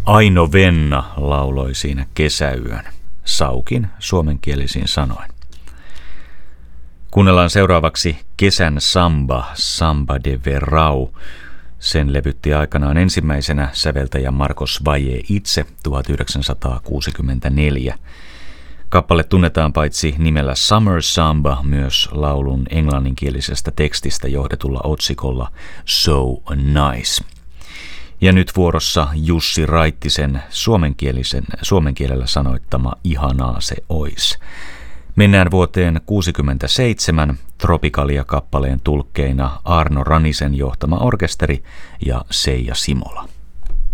Aino Venna lauloi siinä kesäyön, Saukin suomenkielisin sanoin. Kuunnellaan seuraavaksi Kesän samba, Samba de Verrau. Sen levytti aikanaan ensimmäisenä säveltäjä Marcos Valle itse 1964. Kappale tunnetaan paitsi nimellä Summer Samba myös laulun englanninkielisestä tekstistä johdetulla otsikolla So Nice. Ja nyt vuorossa Jussi Raittisen suomen kielellä sanoittama Ihanaa se ois. Mennään vuoteen 1967 Tropikalia-kappaleen tulkkeina Arno Ranisen johtama orkesteri ja Seija Simola.